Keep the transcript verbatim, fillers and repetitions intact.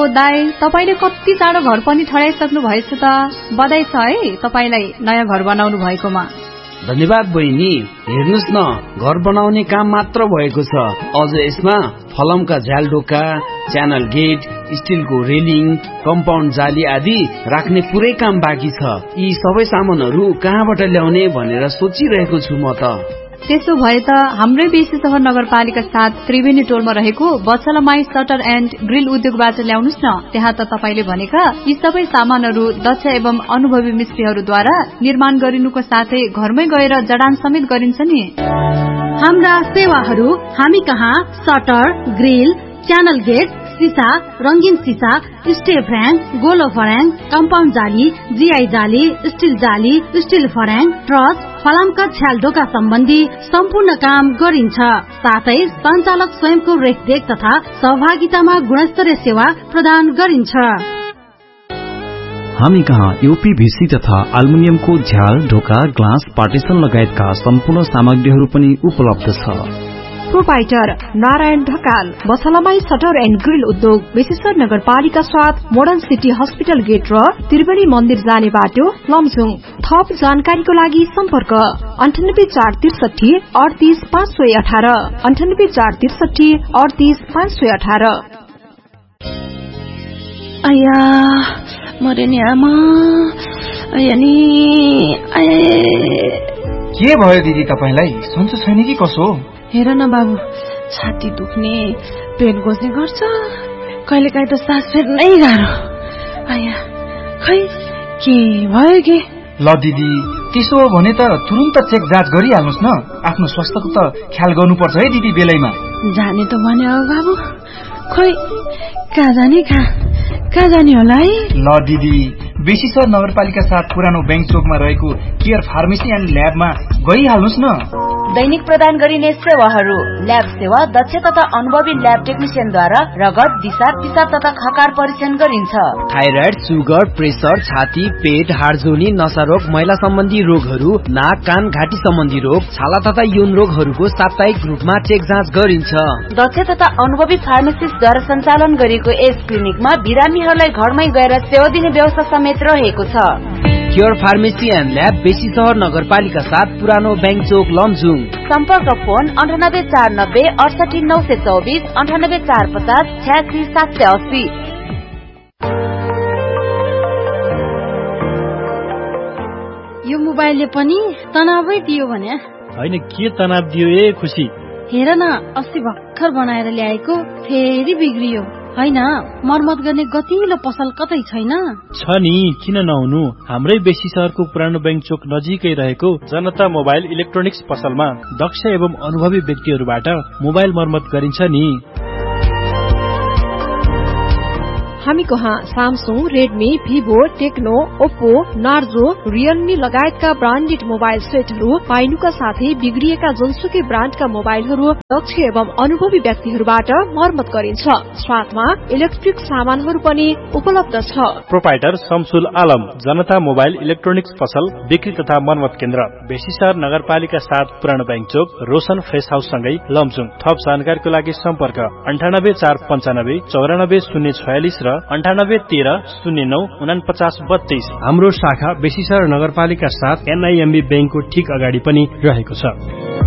दाई, तपाईले कति चाँडो घर पनि ठडाइसक्नु भएछ त। बधाई छ है तपाईलाई नयाँ घर बनाउनु भएकोमा। धन्यवाद बहिनी। हेर्नुस् न, घर बनाउने काम मात्र भएको छ, अझ यसमा फलमका झ्यालडोका, च्यानल गेट, स्टिलको रेलिङ, कम्पाउन्ड जाली आदि राख्ने पुरै काम बाँकी छ। यी सबै सामानहरू कहाँबाट ल्याउने भनेर सोचिरहेको छु म त। त्यसो भए त हाम्रै बेसी सहर नगरपालिका साथ त्रिवेणी टोलमा रहेको बछलमाई सटर एन्ड ग्रिल उद्योगबाट ल्याउनुस् न। त्यहाँ त तपाईले भनेका यी सबै सामानहरू दक्ष एवं अनुभवी मिस्त्रीहरूद्वारा निर्माण गरिनुको साथै घरमै गएर जडान समेत गरिन्छ नि। हाम्रा सेवाहरू हामी कहाँ सटर, ग्रिल, च्यानल गेट, सीसा, रंगीन सीसा, स्टेप फ्र्याङ, गोलो फर्याङ, कम्पाउन्ड जाली, जीआई जाली, स्टिल जाली, स्टिल फर्याङ, ट्रस, फलामका छ्यालडोका सम्बन्धी सम्पूर्ण काम गरिन्छ। साथै सञ्चालक स्वयंको रेखदेख तथा सहभागितामा गुणस्तरीय सेवा प्रदान गरिन्छ। हामी कहाँ यूपीभीसी तथा एल्युमिनियमको झ्याल, ढोका, ग्लास, पार्टिसन लगायतका सम्पूर्ण सामग्रीहरू पनि उपलब्ध छ। Proprietor Narayan Dhakal, बछलमाई shutter and grill उद्योग, बेसीसर नगरपालिका साथ मोडर्न सिटी हस्पिटल गेट र त्रिवेणी मन्दिर जाने बाटो, लमजुङ। थप जानकारीको लागि सम्पर्क अन्ठानब्बे चार त्रिसठी अडतीस पाँच सय अठार अन्ठानब्बे चार त्रिसठी अडतीस पाँच सय अठार। आया मरे नि आमा, आया नि के भयो दिदी तपाईलाई? सन्चो छैन कि कसो? हेर न बाबु, छाती दुख्ने, पेट गोज्ने गर्छ, कहिले काहीँ त सास फेर्नै गाह्रो। आया खै के भयो के? ल दिदी, त्यसो हो भने त तुरुन्त चेक जाँच गरिहाल्नुस् न। आफ्नो स्वास्थ्यको त ख्याल गर्नुपर्छ है दिदी बेलैमा। जाने त भने हो बाबु, खोइ कहाँ जाने कहाँ कहाँ जाने होला है? ल दिदी, बेसीसर नगरपालिका साथ पुरानो बैंक चोकमा रहेको केयर फार्मेसी एन्ड ल्याबमा गइहाल्नुस् न। दैनिक प्रदान गरिने सेवाहरू: ल्याब सेवा दक्ष तथा अनुभवी ल्याब टेक्निसियनद्वारा रगत, दिशा, पिसाब तथा खकार परीक्षण गरिन्छ। थाइराइड, सुगर, प्रेसर, छाती, पेट, हाडजोनी, नसारोग, महिला सम्बन्धी रोगहरू, नाक, कान, घाँटी सम्बन्धी रोग, छाला तथा यौन रोगहरूको साप्ताहिक रूपमा चेक जाँच गरिन्छ। दक्ष तथा अनुभवी फार्मासिस्टद्वारा सञ्चालन गरिएको यस क्लिनिकमा बिरामीहरूलाई घरमै गएर सेवा दिने व्यवस्था समेत रहेको छ। केयर फार्मेसी एन्ड ल्याब, बेसी सहर नगरपालिका साथ पुरानो बैंक चोक, लमजुङ। सम्पर्क फोन अन्ठानब्बे चार नब्बे अडसठी नौ सय चौबिस अन्ठानब्बे चार पचास छ्यासी सात सय अस्सी। यो मोबाइलले पनि तनावै दियो भने? होइन, के तनाव दियो ए खुसी? हेर न, अस्ति भर्खर बनाएर ल्याएको फेरि बिग्रियो। होइन, मर्मत गर्ने गतिलो पसल कतै छैन? छ नि, किन नहुनु? हाम्रै बेसी सहरको पुरानो बैंक चोक नजिकै रहेको जनता मोबाइल इलेक्ट्रोनिक्स पसलमा दक्ष एवं अनुभवी व्यक्तिहरूबाट मोबाइल मर्मत गरिन्छ नि। हामी कहाँ Samsung, Redmi, Vivo, Tecno, Oppo, Narzo, Realme लगायतका ब्रान्डेड मोबाइल सेटहरू पाइनुका साथै बिग्रिएका जुनसुकै ब्रान्डका मोबाइलहरू दक्ष एवं अनुभवी व्यक्तिहरूबाट मर्मत गरिन्छ। साथमा इलेक्ट्रिक सामानहरू पनि उपलब्ध छ। प्रोपाइटर शमसुल आलम, जनता मोबाइल इलेक्ट्रोनिक्स पसल, बिक्री तथा मर्मत केन्द्र, बेसीसर नगरपालिका साथ पुरानो बैंक चोक, रोशन फ्रेस हाउस सँगै लमजुङ। थप जानकारीको लागि सम्पर्क अन्ठानब्बे चार पञ्चानब्बे चौरानब्बे शून्य छयालिस र अन्ठानब्बे तेह्र शून्य नौ उनापचास बत्तीस। हाम्रो शाखा बेसीसर नगरपालिका साथ एनआईएमबी बैंकको ठिक अगाडि पनि रहेको छ।